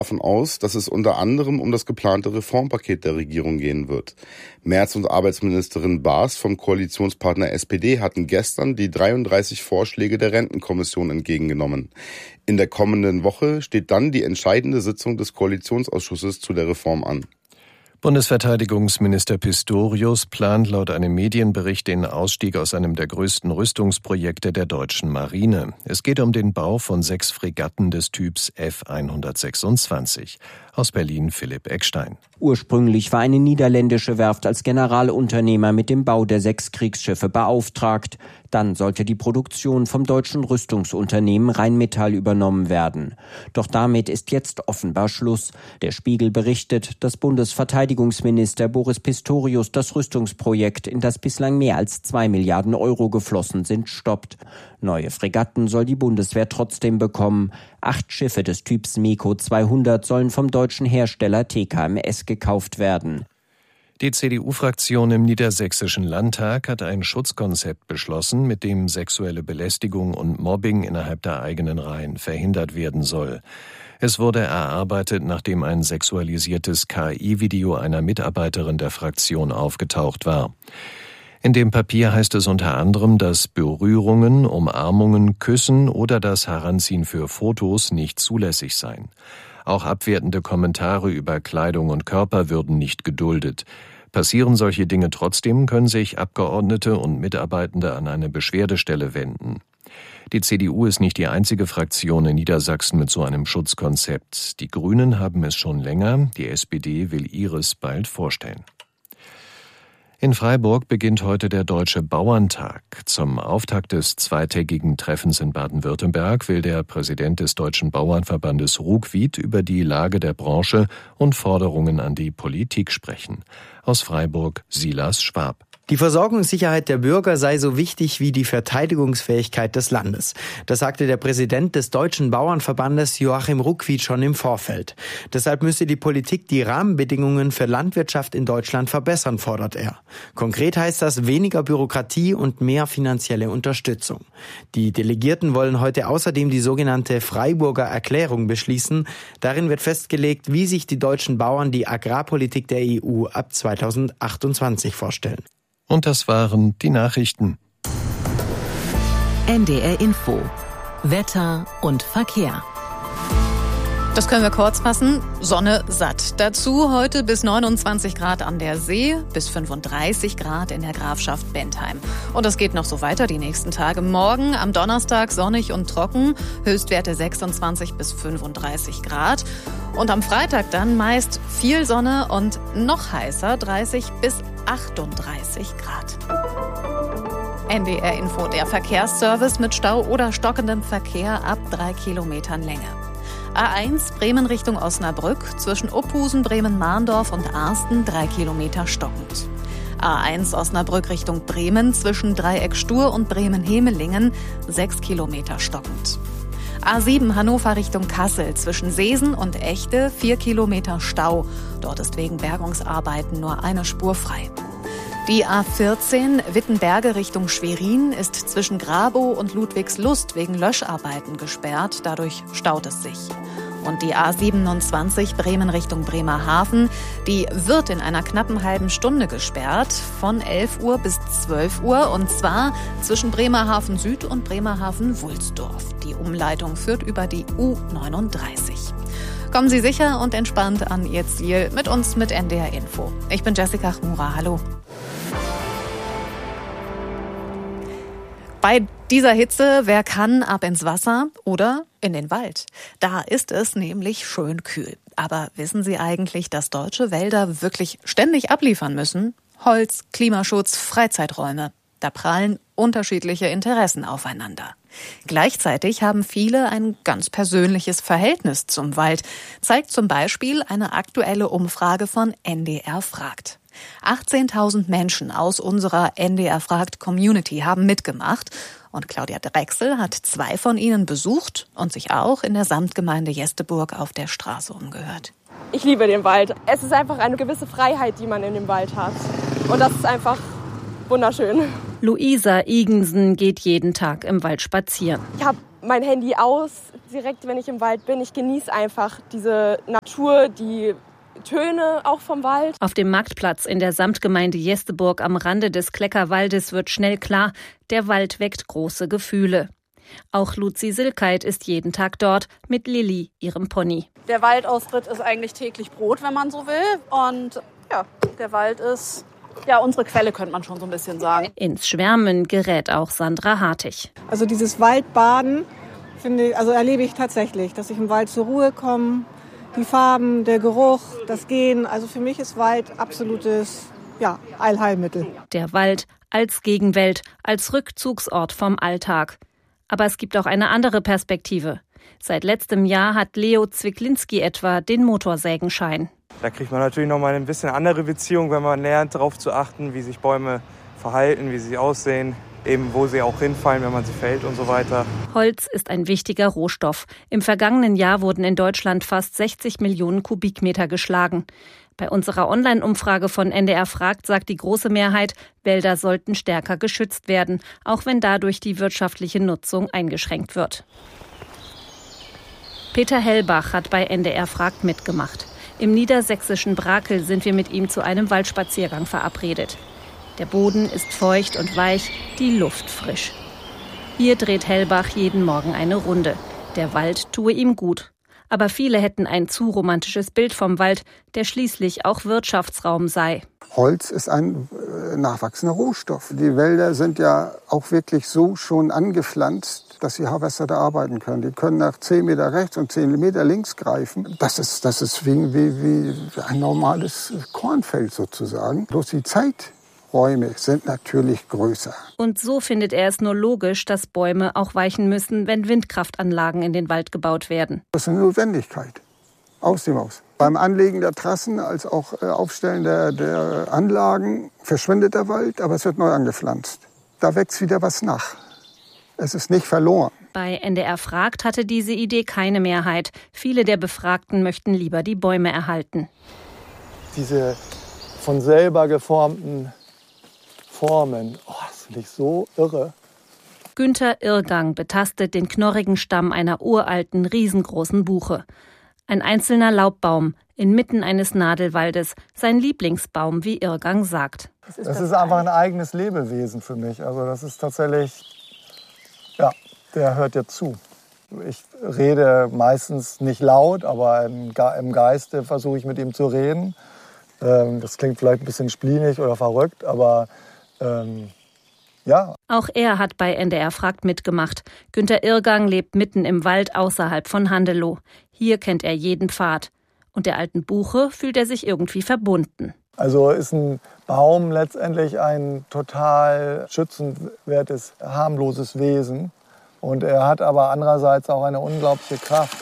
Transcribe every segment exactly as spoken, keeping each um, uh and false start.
davon aus, dass es unter anderem um das geplante Reformpaket der Regierung gehen wird. Merz und Arbeitsministerin Baas vom Koalitionspartner S P D hatten gestern die dreiunddreißig Vorschläge der Rentenkommission entgegengenommen. In der kommenden Woche steht dann die entscheidende Sitzung des Koalitionsausschusses zu der Reform an. Bundesverteidigungsminister Pistorius plant laut einem Medienbericht den Ausstieg aus einem der größten Rüstungsprojekte der deutschen Marine. Es geht um den Bau von sechs Fregatten des Typs F hundertsechsundzwanzig. Aus Berlin Philipp Eckstein. Ursprünglich war eine niederländische Werft als Generalunternehmer mit dem Bau der sechs Kriegsschiffe beauftragt. Dann sollte die Produktion vom deutschen Rüstungsunternehmen Rheinmetall übernommen werden. Doch damit ist jetzt offenbar Schluss. Der Spiegel berichtet, dass Bundesverteidigungsminister Boris Pistorius das Rüstungsprojekt, in das bislang mehr als zwei Milliarden Euro geflossen sind, stoppt. Neue Fregatten soll die Bundeswehr trotzdem bekommen. Acht Schiffe des Typs MEKO zweihundert sollen vom deutschen Hersteller T K M S gekauft werden. Die C D U-Fraktion im Niedersächsischen Landtag hat ein Schutzkonzept beschlossen, mit dem sexuelle Belästigung und Mobbing innerhalb der eigenen Reihen verhindert werden soll. Es wurde erarbeitet, nachdem ein sexualisiertes K I-Video einer Mitarbeiterin der Fraktion aufgetaucht war. In dem Papier heißt es unter anderem, dass Berührungen, Umarmungen, Küssen oder das Heranziehen für Fotos nicht zulässig seien. Auch abwertende Kommentare über Kleidung und Körper würden nicht geduldet. Passieren solche Dinge trotzdem, können sich Abgeordnete und Mitarbeitende an eine Beschwerdestelle wenden. Die C D U ist nicht die einzige Fraktion in Niedersachsen mit so einem Schutzkonzept. Die Grünen haben es schon länger, die S P D will ihres bald vorstellen. In Freiburg beginnt heute der Deutsche Bauerntag. Zum Auftakt des zweitägigen Treffens in Baden-Württemberg will der Präsident des Deutschen Bauernverbandes Ruckwied über die Lage der Branche und Forderungen an die Politik sprechen. Aus Freiburg Silas Schwab. Die Versorgungssicherheit der Bürger sei so wichtig wie die Verteidigungsfähigkeit des Landes. Das sagte der Präsident des Deutschen Bauernverbandes Joachim Ruckwied schon im Vorfeld. Deshalb müsse die Politik die Rahmenbedingungen für Landwirtschaft in Deutschland verbessern, fordert er. Konkret heißt das weniger Bürokratie und mehr finanzielle Unterstützung. Die Delegierten wollen heute außerdem die sogenannte Freiburger Erklärung beschließen. Darin wird festgelegt, wie sich die deutschen Bauern die Agrarpolitik der E U ab zweitausendachtundzwanzig vorstellen. Und das waren die Nachrichten. N D R Info. Wetter und Verkehr. Das können wir kurz fassen. Sonne satt. Dazu heute bis neunundzwanzig Grad an der See, bis fünfunddreißig Grad in der Grafschaft Bentheim. Und das geht noch so weiter die nächsten Tage. Morgen am Donnerstag sonnig und trocken, Höchstwerte sechsundzwanzig bis fünfunddreißig Grad. Und am Freitag dann meist viel Sonne und noch heißer, dreißig bis achtunddreißig Grad. N D R Info, der Verkehrsservice mit Stau oder stockendem Verkehr ab drei Kilometern Länge. A eins Bremen Richtung Osnabrück, zwischen Uphusen, Bremen-Mahndorf und Arsten drei Kilometer stockend. A eins Osnabrück Richtung Bremen, zwischen Dreieck Stur und Bremen-Hemelingen sechs Kilometer stockend. A sieben Hannover Richtung Kassel, zwischen Seesen und Echte vier Kilometer Stau. Dort ist wegen Bergungsarbeiten nur eine Spur frei. Die A vierzehn Wittenberge Richtung Schwerin ist zwischen Grabow und Ludwigslust wegen Löscharbeiten gesperrt. Dadurch staut es sich. Und die A siebenundzwanzig Bremen Richtung Bremerhaven, die wird in einer knappen halben Stunde gesperrt, von elf Uhr bis zwölf Uhr, und zwar zwischen Bremerhaven Süd und Bremerhaven Wulsdorf. Die Umleitung führt über die U neununddreißig. Kommen Sie sicher und entspannt an Ihr Ziel mit uns mit N D R Info. Ich bin Jessica Chmura, hallo. Bei dieser Hitze, wer kann, ab ins Wasser oder in den Wald. Da ist es nämlich schön kühl. Aber wissen Sie eigentlich, dass deutsche Wälder wirklich ständig abliefern müssen? Holz, Klimaschutz, Freizeiträume. Da prallen unterschiedliche Interessen aufeinander. Gleichzeitig haben viele ein ganz persönliches Verhältnis zum Wald, zeigt zum Beispiel eine aktuelle Umfrage von N D R fragt. achtzehntausend Menschen aus unserer N D R fragt Community haben mitgemacht und Claudia Drechsel hat zwei von ihnen besucht und sich auch in der Samtgemeinde Jesteburg auf der Straße umgehört. Ich liebe den Wald. Es ist einfach eine gewisse Freiheit, die man in dem Wald hat. Und das ist einfach wunderschön. Luisa Igensen geht jeden Tag im Wald spazieren. Ich habe mein Handy aus, direkt, wenn ich im Wald bin. Ich genieße einfach diese Natur, die Töne auch vom Wald. Auf dem Marktplatz in der Samtgemeinde Jesteburg am Rande des Kleckerwaldes wird schnell klar, der Wald weckt große Gefühle. Auch Luzi Silkeit ist jeden Tag dort mit Lilly, ihrem Pony. Der Waldaustritt ist eigentlich täglich Brot, wenn man so will. Und ja, der Wald ist ja unsere Quelle, könnte man schon so ein bisschen sagen. Ins Schwärmen gerät auch Sandra Hartig. Also dieses Waldbaden, finde ich, also erlebe ich tatsächlich, dass ich im Wald zur Ruhe komme. Die Farben, der Geruch, das Gehen. Also für mich ist Wald absolutes ja, Allheilmittel. Der Wald als Gegenwelt, als Rückzugsort vom Alltag. Aber es gibt auch eine andere Perspektive. Seit letztem Jahr hat Leo Zwicklinski etwa den Motorsägenschein. Da kriegt man natürlich noch mal ein bisschen andere Beziehung, wenn man lernt, darauf zu achten, wie sich Bäume verhalten, wie sie aussehen. Eben wo sie auch hinfallen, wenn man sie fällt und so weiter. Holz ist ein wichtiger Rohstoff. Im vergangenen Jahr wurden in Deutschland fast sechzig Millionen Kubikmeter geschlagen. Bei unserer Online-Umfrage von N D R fragt, sagt die große Mehrheit, Wälder sollten stärker geschützt werden, auch wenn dadurch die wirtschaftliche Nutzung eingeschränkt wird. Peter Hellbach hat bei N D R fragt mitgemacht. Im niedersächsischen Brakel sind wir mit ihm zu einem Waldspaziergang verabredet. Der Boden ist feucht und weich, die Luft frisch. Hier dreht Hellbach jeden Morgen eine Runde. Der Wald tue ihm gut. Aber viele hätten ein zu romantisches Bild vom Wald, der schließlich auch Wirtschaftsraum sei. Holz ist ein äh, nachwachsender Rohstoff. Die Wälder sind ja auch wirklich so schon angepflanzt, dass sie Harvester da arbeiten können. Die können nach zehn Meter rechts und zehn Meter links greifen. Das ist, das ist wie, wie, wie ein normales Kornfeld sozusagen. Bloß die Zeit Räume sind natürlich größer. Und so findet er es nur logisch, dass Bäume auch weichen müssen, wenn Windkraftanlagen in den Wald gebaut werden. Das ist eine Notwendigkeit. Aus dem Haus. Beim Anlegen der Trassen als auch Aufstellen der, der Anlagen verschwindet der Wald, aber es wird neu angepflanzt. Da wächst wieder was nach. Es ist nicht verloren. Bei N D R fragt hatte diese Idee keine Mehrheit. Viele der Befragten möchten lieber die Bäume erhalten. Diese von selber geformten Formen. Oh, das finde ich so irre. Günther Irrgang betastet den knorrigen Stamm einer uralten, riesengroßen Buche. Ein einzelner Laubbaum inmitten eines Nadelwaldes, sein Lieblingsbaum, wie Irrgang sagt. Das ist, das ist einfach ein eigenes Lebewesen für mich. Also das ist tatsächlich, ja, der hört ja zu. Ich rede meistens nicht laut, aber im Geiste versuche ich mit ihm zu reden. Das klingt vielleicht ein bisschen spleenig oder verrückt, aber Ähm, ja. Auch er hat bei N D R fragt mitgemacht. Günther Irrgang lebt mitten im Wald außerhalb von Handelow. Hier kennt er jeden Pfad. Und der alten Buche fühlt er sich irgendwie verbunden. Also ist ein Baum letztendlich ein total schützenswertes, harmloses Wesen. Und er hat aber andererseits auch eine unglaubliche Kraft.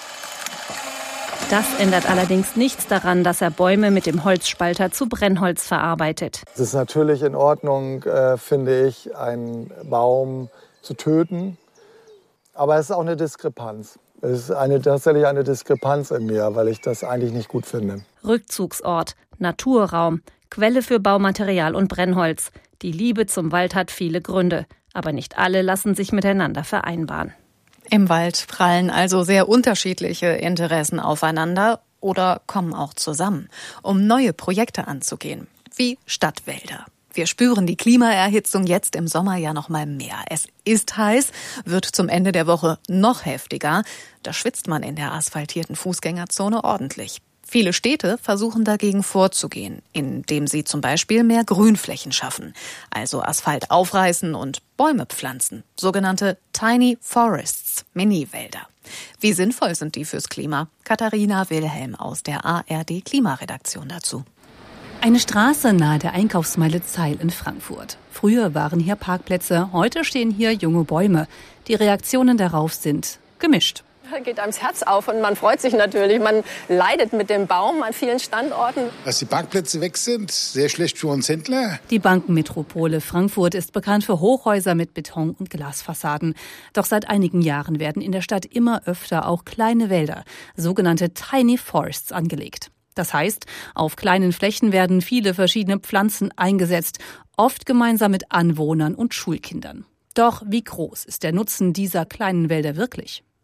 Das ändert allerdings nichts daran, dass er Bäume mit dem Holzspalter zu Brennholz verarbeitet. Es ist natürlich in Ordnung, äh, finde ich, einen Baum zu töten. Aber es ist auch eine Diskrepanz. Es ist eine, tatsächlich eine Diskrepanz in mir, weil ich das eigentlich nicht gut finde. Rückzugsort, Naturraum, Quelle für Baumaterial und Brennholz. Die Liebe zum Wald hat viele Gründe. Aber nicht alle lassen sich miteinander vereinbaren. Im Wald prallen also sehr unterschiedliche Interessen aufeinander oder kommen auch zusammen, um neue Projekte anzugehen, wie Stadtwälder. Wir spüren die Klimaerhitzung jetzt im Sommer ja noch mal mehr. Es ist heiß, wird zum Ende der Woche noch heftiger. Da schwitzt man in der asphaltierten Fußgängerzone ordentlich. Viele Städte versuchen dagegen vorzugehen, indem sie zum Beispiel mehr Grünflächen schaffen, also Asphalt aufreißen und Bäume pflanzen, sogenannte Tiny Forests, Mini-Wälder. Wie sinnvoll sind die fürs Klima? Katharina Wilhelm aus der A R D-Klimaredaktion dazu. Eine Straße nahe der Einkaufsmeile Zeil in Frankfurt. Früher waren hier Parkplätze, heute stehen hier junge Bäume. Die Reaktionen darauf sind gemischt. Geht einem das Herz auf und man freut sich natürlich. Man leidet mit dem Baum an vielen Standorten. Dass die Parkplätze weg sind, sehr schlecht für uns Händler. Die Bankenmetropole Frankfurt ist bekannt für Hochhäuser mit Beton- und Glasfassaden. Doch seit einigen Jahren werden in der Stadt immer öfter auch kleine Wälder, sogenannte Tiny Forests, angelegt. Das heißt, auf kleinen Flächen werden viele verschiedene Pflanzen eingesetzt, oft gemeinsam mit Anwohnern und Schulkindern. Doch wie groß ist der Nutzen dieser kleinen Wälder wirklich?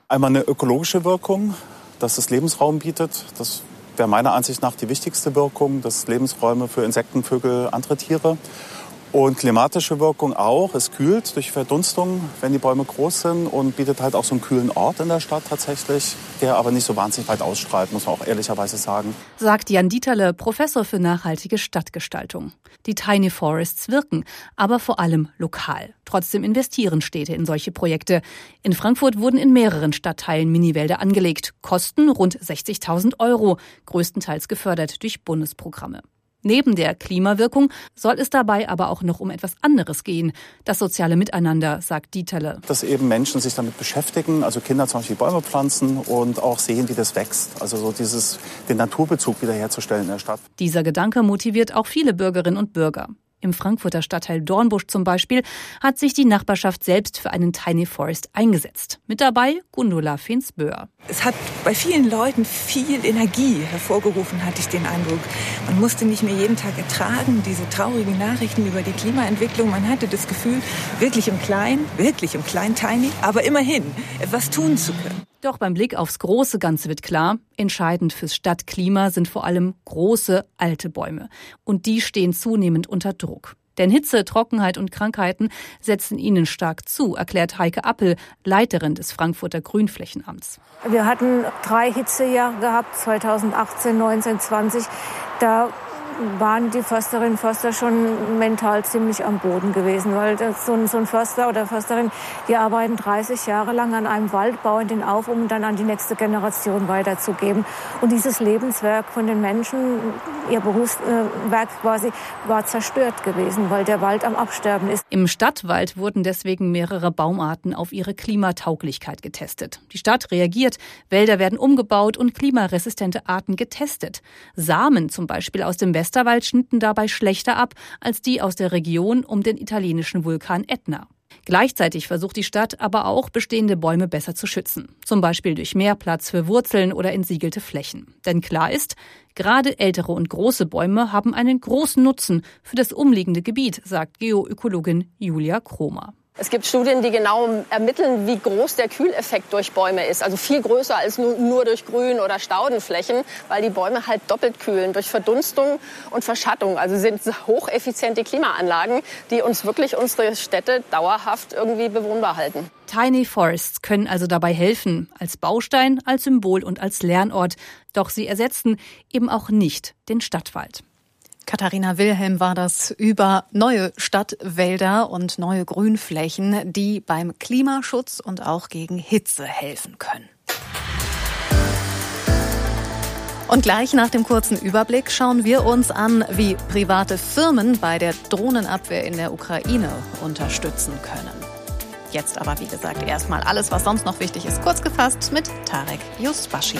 Einmal eine ökologische Wirkung, dass es Lebensraum bietet. Das wäre meiner Ansicht nach die wichtigste Wirkung, dass Lebensräume für Insekten, Vögel, andere Tiere. Und klimatische Wirkung auch. Es kühlt durch Verdunstung, wenn die Bäume groß sind, und bietet halt auch so einen kühlen Ort in der Stadt tatsächlich, der aber nicht so wahnsinnig weit ausstrahlt, muss man auch ehrlicherweise sagen. Sagt Jan Dieterle, Professor für nachhaltige Stadtgestaltung. Die Tiny Forests wirken, aber vor allem lokal. Trotzdem investieren Städte in solche Projekte. In Frankfurt wurden in mehreren Stadtteilen Miniwälder angelegt. Kosten rund sechzigtausend Euro, größtenteils gefördert durch Bundesprogramme. Neben der Klimawirkung soll es dabei aber auch noch um etwas anderes gehen. Das soziale Miteinander, sagt Dieterle. Dass eben Menschen sich damit beschäftigen, also Kinder zum Beispiel Bäume pflanzen und auch sehen, wie das wächst. Also so dieses, den Naturbezug wiederherzustellen in der Stadt. Dieser Gedanke motiviert auch viele Bürgerinnen und Bürger. Im Frankfurter Stadtteil Dornbusch zum Beispiel hat sich die Nachbarschaft selbst für einen Tiny Forest eingesetzt. Mit dabei Gundula Fehns-Böhr. Es hat bei vielen Leuten viel Energie hervorgerufen, hatte ich den Eindruck. Man musste nicht mehr jeden Tag ertragen, diese traurigen Nachrichten über die Klimaentwicklung. Man hatte das Gefühl, wirklich im Kleinen, wirklich im Kleinen Tiny, aber immerhin etwas tun zu können. Doch beim Blick aufs große Ganze wird klar, entscheidend fürs Stadtklima sind vor allem große, alte Bäume. Und die stehen zunehmend unter Druck. Denn Hitze, Trockenheit und Krankheiten setzen ihnen stark zu, erklärt Heike Appel, Leiterin des Frankfurter Grünflächenamts. Wir hatten drei Hitzejahre gehabt, zweitausendachtzehn, neunzehn, zwanzig. Da waren die Försterinnen und Förster schon mental ziemlich am Boden gewesen, weil so ein, so ein Förster oder Försterin, die arbeiten dreißig Jahre lang an einem Wald, bauen den auf, um dann an die nächste Generation weiterzugeben. Und dieses Lebenswerk von den Menschen, ihr Berufswerk quasi, war zerstört gewesen, weil der Wald am Absterben ist. Im Stadtwald wurden deswegen mehrere Baumarten auf ihre Klimatauglichkeit getestet. Die Stadt reagiert, Wälder werden umgebaut und klimaresistente Arten getestet. Samen zum Beispiel aus dem Westen Westerwald schnitten dabei schlechter ab als die aus der Region um den italienischen Vulkan Ätna. Gleichzeitig versucht die Stadt aber auch, bestehende Bäume besser zu schützen. Zum Beispiel durch mehr Platz für Wurzeln oder entsiegelte Flächen. Denn klar ist, gerade ältere und große Bäume haben einen großen Nutzen für das umliegende Gebiet, sagt Geoökologin Julia Kromer. Es gibt Studien, die genau ermitteln, wie groß der Kühleffekt durch Bäume ist. Also viel größer als nur, nur durch Grün- oder Staudenflächen, weil die Bäume halt doppelt kühlen durch Verdunstung und Verschattung. Also sind hocheffiziente Klimaanlagen, die uns wirklich unsere Städte dauerhaft irgendwie bewohnbar halten. Tiny Forests können also dabei helfen, als Baustein, als Symbol und als Lernort. Doch sie ersetzen eben auch nicht den Stadtwald. Katharina Wilhelm war das über neue Stadtwälder und neue Grünflächen, die beim Klimaschutz und auch gegen Hitze helfen können. Und gleich nach dem kurzen Überblick schauen wir uns an, wie private Firmen bei der Drohnenabwehr in der Ukraine unterstützen können. Jetzt aber, wie gesagt, erstmal alles, was sonst noch wichtig ist, kurz gefasst mit Tarek Yusbashi.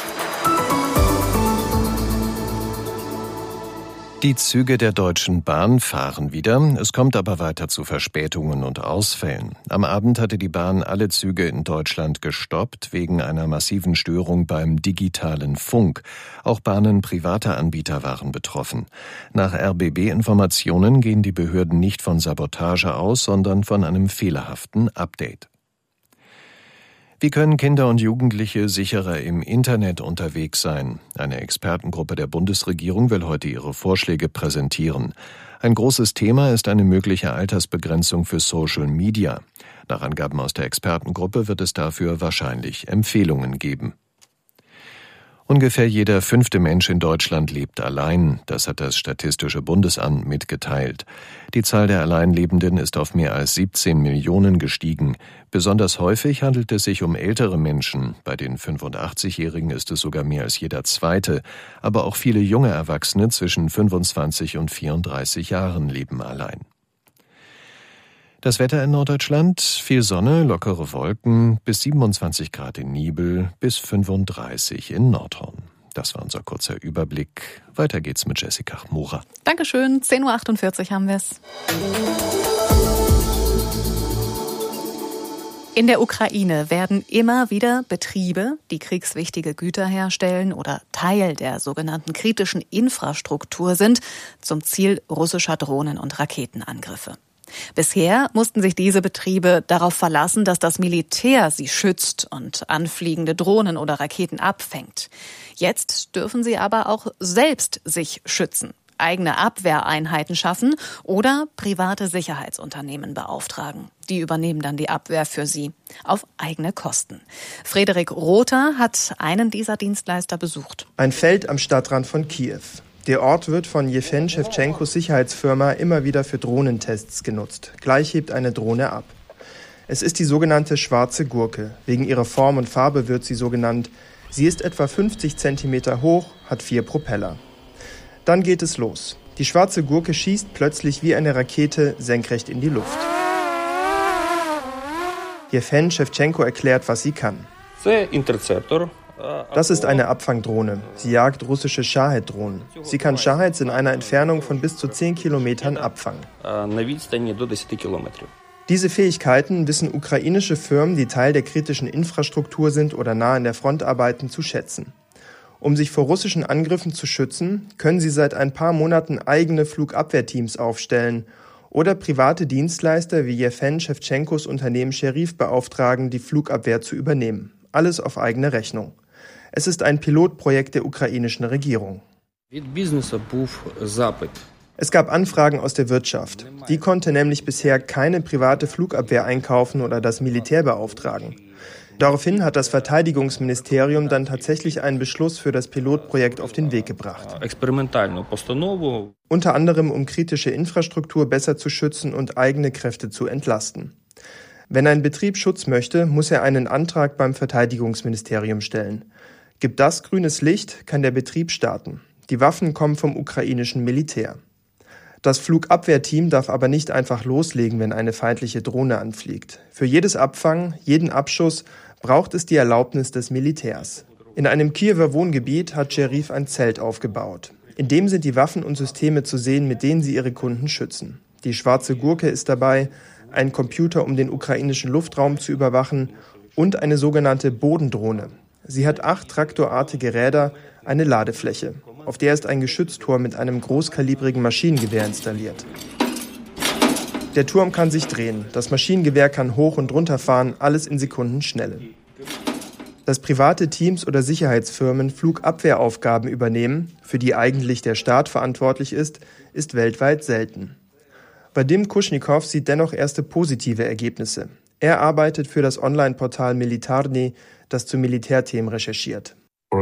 Die Züge der Deutschen Bahn fahren wieder. Es kommt aber weiter zu Verspätungen und Ausfällen. Am Abend hatte die Bahn alle Züge in Deutschland gestoppt wegen einer massiven Störung beim digitalen Funk. Auch Bahnen privater Anbieter waren betroffen. Nach R B B-Informationen gehen die Behörden nicht von Sabotage aus, sondern von einem fehlerhaften Update. Wie können Kinder und Jugendliche sicherer im Internet unterwegs sein? Eine Expertengruppe der Bundesregierung will heute ihre Vorschläge präsentieren. Ein großes Thema ist eine mögliche Altersbegrenzung für Social Media. Nach Angaben aus der Expertengruppe wird es dafür wahrscheinlich Empfehlungen geben. Ungefähr jeder fünfte Mensch in Deutschland lebt allein. Das hat das Statistische Bundesamt mitgeteilt. Die Zahl der Alleinlebenden ist auf mehr als siebzehn Millionen gestiegen. Besonders häufig handelt es sich um ältere Menschen. Bei den fünfundachtzigjährigen ist es sogar mehr als jeder Zweite. Aber auch viele junge Erwachsene zwischen fünfundzwanzig und vierunddreißig Jahren leben allein. Das Wetter in Norddeutschland: viel Sonne, lockere Wolken, bis siebenundzwanzig Grad in Nibel, bis fünfunddreißig in Nordhorn. Das war unser kurzer Überblick. Weiter geht's mit Jessica Chmura. Dankeschön, zehn Uhr achtundvierzig haben wir's. In der Ukraine werden immer wieder Betriebe, die kriegswichtige Güter herstellen oder Teil der sogenannten kritischen Infrastruktur sind, zum Ziel russischer Drohnen- und Raketenangriffe. Bisher mussten sich diese Betriebe darauf verlassen, dass das Militär sie schützt und anfliegende Drohnen oder Raketen abfängt. Jetzt dürfen sie aber auch selbst sich schützen, eigene Abwehreinheiten schaffen oder private Sicherheitsunternehmen beauftragen. Die übernehmen dann die Abwehr für sie auf eigene Kosten. Frederik Rother hat einen dieser Dienstleister besucht. Ein Feld am Stadtrand von Kiew. Der Ort wird von Jewgen Schewtschenkos Sicherheitsfirma immer wieder für Drohnentests genutzt. Gleich hebt eine Drohne ab. Es ist die sogenannte schwarze Gurke. Wegen ihrer Form und Farbe wird sie so genannt. Sie ist etwa fünfzig Zentimeter hoch, hat vier Propeller. Dann geht es los. Die schwarze Gurke schießt plötzlich wie eine Rakete senkrecht in die Luft. Jewgen Schewtschenko erklärt, was sie kann. Das ist eine Abfangdrohne. Sie jagt russische Shahed-Drohnen. Sie kann Shaheds in einer Entfernung von bis zu zehn Kilometern abfangen. Diese Fähigkeiten wissen ukrainische Firmen, die Teil der kritischen Infrastruktur sind oder nah an der Front arbeiten, zu schätzen. Um sich vor russischen Angriffen zu schützen, können sie seit ein paar Monaten eigene Flugabwehrteams aufstellen oder private Dienstleister wie Jewgen Schewtschenkos Unternehmen Sherif beauftragen, die Flugabwehr zu übernehmen. Alles auf eigene Rechnung. Es ist ein Pilotprojekt der ukrainischen Regierung. Es gab Anfragen aus der Wirtschaft. Die konnte nämlich bisher keine private Flugabwehr einkaufen oder das Militär beauftragen. Daraufhin hat das Verteidigungsministerium dann tatsächlich einen Beschluss für das Pilotprojekt auf den Weg gebracht. Unter anderem, um kritische Infrastruktur besser zu schützen und eigene Kräfte zu entlasten. Wenn ein Betrieb Schutz möchte, muss er einen Antrag beim Verteidigungsministerium stellen. Gibt das grünes Licht, kann der Betrieb starten. Die Waffen kommen vom ukrainischen Militär. Das Flugabwehrteam darf aber nicht einfach loslegen, wenn eine feindliche Drohne anfliegt. Für jedes Abfangen, jeden Abschuss braucht es die Erlaubnis des Militärs. In einem Kiewer Wohngebiet hat Sherif ein Zelt aufgebaut. In dem sind die Waffen und Systeme zu sehen, mit denen sie ihre Kunden schützen. Die schwarze Gurke ist dabei, ein Computer, um den ukrainischen Luftraum zu überwachen, und eine sogenannte Bodendrohne. Sie hat acht traktorartige Räder, eine Ladefläche. Auf der ist ein Geschütztor mit einem großkalibrigen Maschinengewehr installiert. Der Turm kann sich drehen, das Maschinengewehr kann hoch und runter fahren, alles in Sekundenschnelle. Dass private Teams oder Sicherheitsfirmen Flugabwehraufgaben übernehmen, für die eigentlich der Staat verantwortlich ist, ist weltweit selten. Vadim Kuschnikow sieht dennoch erste positive Ergebnisse. Er arbeitet für das Online-Portal Militarny, das zu Militärthemen recherchiert.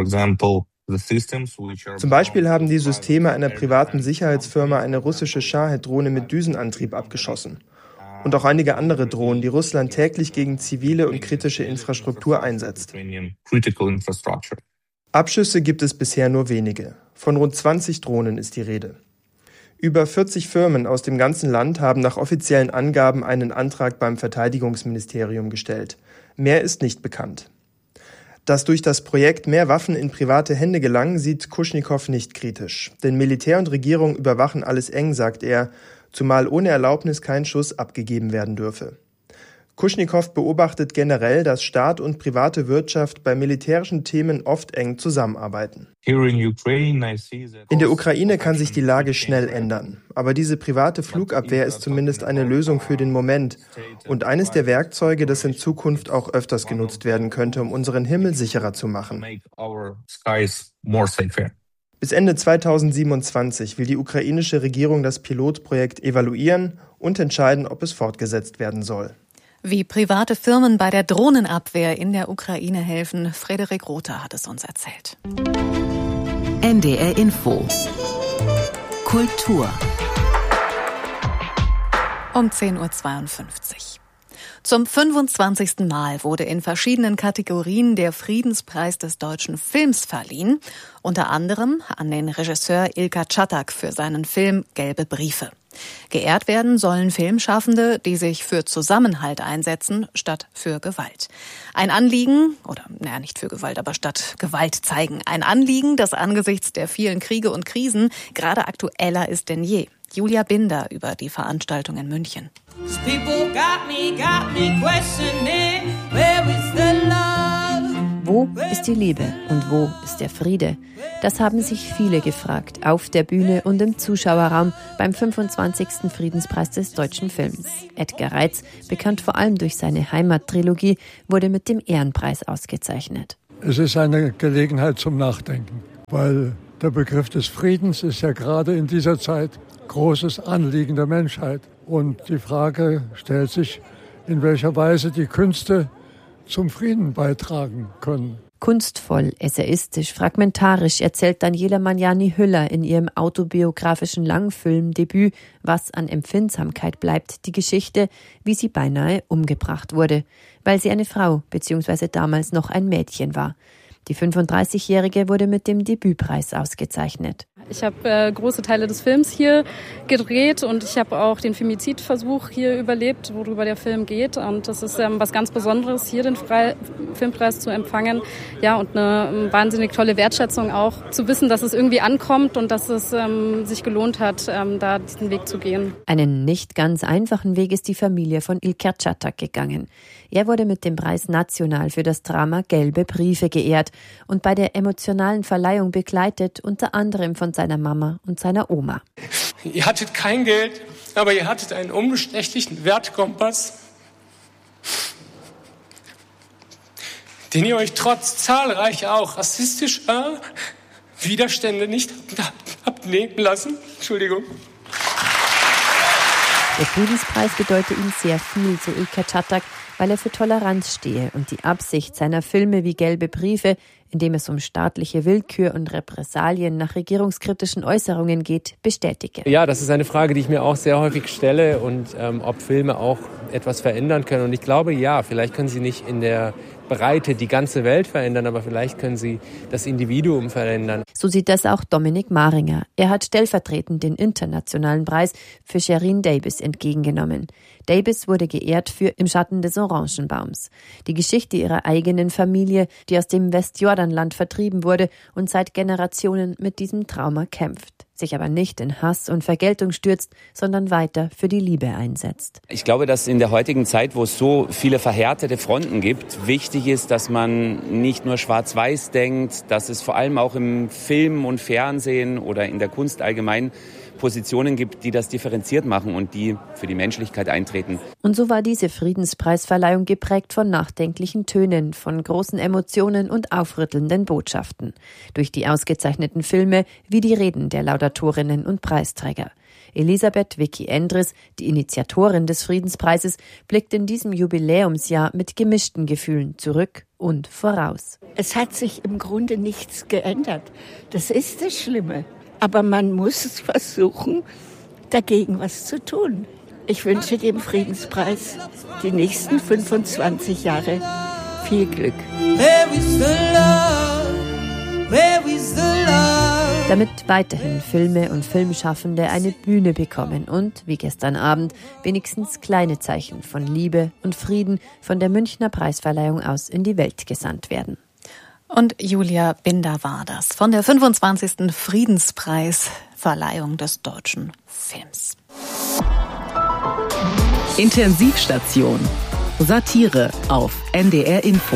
Zum Beispiel haben die Systeme einer privaten Sicherheitsfirma eine russische Shahed-Drohne mit Düsenantrieb abgeschossen. Und auch einige andere Drohnen, die Russland täglich gegen zivile und kritische Infrastruktur einsetzt. Abschüsse gibt es bisher nur wenige. Von rund zwanzig Drohnen ist die Rede. Über vierzig Firmen aus dem ganzen Land haben nach offiziellen Angaben einen Antrag beim Verteidigungsministerium gestellt. Mehr ist nicht bekannt. Dass durch das Projekt mehr Waffen in private Hände gelangen, sieht Kuschnikow nicht kritisch. Denn Militär und Regierung überwachen alles eng, sagt er, zumal ohne Erlaubnis kein Schuss abgegeben werden dürfe. Kuschnikow beobachtet generell, dass Staat und private Wirtschaft bei militärischen Themen oft eng zusammenarbeiten. In der Ukraine kann sich die Lage schnell ändern. Aber diese private Flugabwehr ist zumindest eine Lösung für den Moment und eines der Werkzeuge, das in Zukunft auch öfters genutzt werden könnte, um unseren Himmel sicherer zu machen. Bis Ende zweitausendsiebenundzwanzig will die ukrainische Regierung das Pilotprojekt evaluieren und entscheiden, ob es fortgesetzt werden soll. Wie private Firmen bei der Drohnenabwehr in der Ukraine helfen, Frederik Rother hat es uns erzählt. N D R Info Kultur um zehn Uhr zweiundfünfzig. Zum fünfundzwanzigsten Mal wurde in verschiedenen Kategorien der Friedenspreis des deutschen Films verliehen, unter anderem an den Regisseur Ilka Czatak für seinen Film Gelbe Briefe. Geehrt werden sollen Filmschaffende, die sich für Zusammenhalt einsetzen, statt für Gewalt. Ein Anliegen, oder naja, nicht für Gewalt, aber statt Gewalt zeigen. Ein Anliegen, das angesichts der vielen Kriege und Krisen gerade aktueller ist denn je. Julia Binder über die Veranstaltung in München. Wo ist die Liebe und wo ist der Friede? Das haben sich viele gefragt, auf der Bühne und im Zuschauerraum beim fünfundzwanzigsten Friedenspreis des deutschen Films. Edgar Reitz, bekannt vor allem durch seine Heimattrilogie, wurde mit dem Ehrenpreis ausgezeichnet. Es ist eine Gelegenheit zum Nachdenken, weil der Begriff des Friedens ist ja gerade in dieser Zeit großes Anliegen der Menschheit. Und die Frage stellt sich, in welcher Weise die Künste zum Frieden beitragen können. Kunstvoll, essayistisch, fragmentarisch erzählt Daniela Magnani-Hüller in ihrem autobiografischen Langfilmdebüt Was an Empfindsamkeit bleibt, die Geschichte, wie sie beinahe umgebracht wurde, weil sie eine Frau bzw. damals noch ein Mädchen war. Die fünfunddreißigjährige wurde mit dem Debütpreis ausgezeichnet. Ich habe äh, große Teile des Films hier gedreht und ich habe auch den Femizidversuch hier überlebt, worüber der Film geht. Und das ist ähm, was ganz Besonderes, hier den Fre- Filmpreis zu empfangen. Ja, und eine ähm, wahnsinnig tolle Wertschätzung auch, zu wissen, dass es irgendwie ankommt und dass es ähm, sich gelohnt hat, ähm, da diesen Weg zu gehen. Einen nicht ganz einfachen Weg ist die Familie von Ilker Çatak gegangen. Er wurde mit dem Preis national für das Drama Gelbe Briefe geehrt und bei der emotionalen Verleihung begleitet, unter anderem von seiner Mama und seiner Oma. Ihr hattet kein Geld, aber ihr hattet einen unbestechlichen Wertkompass, den ihr euch trotz zahlreicher, auch rassistischer Widerstände nicht habt nehmen lassen. Entschuldigung. Der Friedenspreis bedeutet ihm sehr viel, so Ilker Çatak, weil er für Toleranz stehe und die Absicht seiner Filme wie Gelbe Briefe, in dem es um staatliche Willkür und Repressalien nach regierungskritischen Äußerungen geht, bestätige. Ja, das ist eine Frage, die ich mir auch sehr häufig stelle und ähm, ob Filme auch etwas verändern können. Und ich glaube, ja, vielleicht können sie nicht in der Breite die ganze Welt verändern, aber vielleicht können sie das Individuum verändern. So sieht das auch Dominik Maringer. Er hat stellvertretend den internationalen Preis für Shirin Davis entgegengenommen. Davis wurde geehrt für Im Schatten des Orangenbaums. Die Geschichte ihrer eigenen Familie, die aus dem Westjordanland vertrieben wurde und seit Generationen mit diesem Trauma kämpft, sich aber nicht in Hass und Vergeltung stürzt, sondern weiter für die Liebe einsetzt. Ich glaube, dass in der heutigen Zeit, wo es so viele verhärtete Fronten gibt, wichtig ist, dass man nicht nur schwarz-weiß denkt, dass es vor allem auch im Film und Fernsehen oder in der Kunst allgemein Positionen gibt, die das differenziert machen und die für die Menschlichkeit eintreten. Und so war diese Friedenspreisverleihung geprägt von nachdenklichen Tönen, von großen Emotionen und aufrüttelnden Botschaften. Durch die ausgezeichneten Filme wie die Reden der Laudatorinnen und Preisträger. Elisabeth Vicky Endres, die Initiatorin des Friedenspreises, blickt in diesem Jubiläumsjahr mit gemischten Gefühlen zurück und voraus. Es hat sich im Grunde nichts geändert. Das ist das Schlimme. Aber man muss versuchen, dagegen was zu tun. Ich wünsche dem Friedenspreis die nächsten fünfundzwanzig Jahre viel Glück. Damit weiterhin Filme und Filmschaffende eine Bühne bekommen und, wie gestern Abend, wenigstens kleine Zeichen von Liebe und Frieden von der Münchner Preisverleihung aus in die Welt gesandt werden. Und Julia Binder war das von der fünfundzwanzigsten Friedenspreisverleihung des deutschen Films. Intensivstation. Satire auf N D R Info.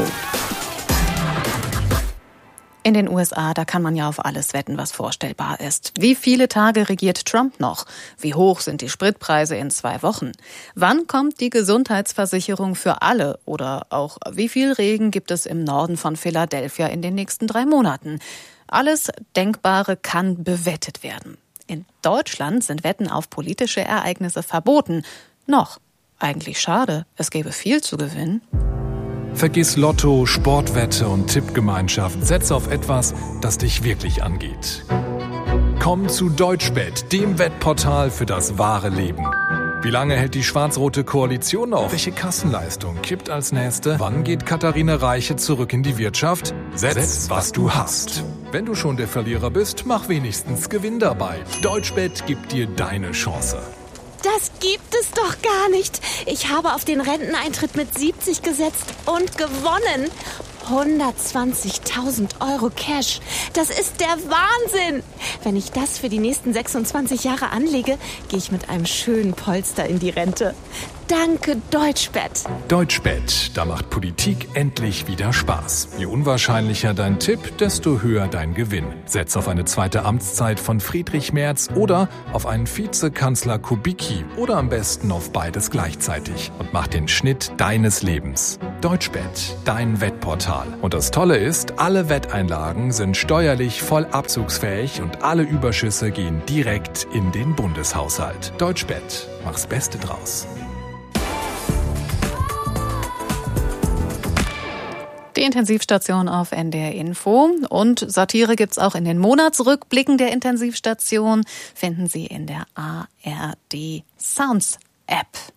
In den U S A, da kann man ja auf alles wetten, was vorstellbar ist. Wie viele Tage regiert Trump noch? Wie hoch sind die Spritpreise in zwei Wochen? Wann kommt die Gesundheitsversicherung für alle? Oder auch, wie viel Regen gibt es im Norden von Philadelphia in den nächsten drei Monaten? Alles Denkbare kann bewettet werden. In Deutschland sind Wetten auf politische Ereignisse verboten. Noch. Eigentlich schade. Es gäbe viel zu gewinnen. Vergiss Lotto, Sportwette und Tippgemeinschaft. Setz auf etwas, das dich wirklich angeht. Komm zu Deutschbet, dem Wettportal für das wahre Leben. Wie lange hält die schwarz-rote Koalition noch? Welche Kassenleistung kippt als nächste? Wann geht Katharina Reiche zurück in die Wirtschaft? Setz, Setz was du hast. Wenn du schon der Verlierer bist, mach wenigstens Gewinn dabei. Deutschbet gibt dir deine Chance. Das gibt es doch gar nicht. Ich habe auf den Renteneintritt mit siebzig gesetzt und gewonnen. hundertzwanzigtausend Euro Cash. Das ist der Wahnsinn. Wenn ich das für die nächsten sechsundzwanzig Jahre anlege, gehe ich mit einem schönen Polster in die Rente. danke Deutschbett. Deutschbett, da macht Politik endlich wieder Spaß. Je unwahrscheinlicher dein Tipp, desto höher dein Gewinn. Setz auf eine zweite Amtszeit von Friedrich Merz oder auf einen Vizekanzler Kubicki oder am besten auf beides gleichzeitig und mach den Schnitt deines Lebens. Deutschbett, dein Wettportal. Und das Tolle ist, alle Wetteinlagen sind steuerlich voll abzugsfähig und alle Überschüsse gehen direkt in den Bundeshaushalt. Deutschbett, mach's Beste draus. Die Intensivstation auf N D R Info und Satire gibt's auch in den Monatsrückblicken der Intensivstation, finden Sie in der A R D Sounds App.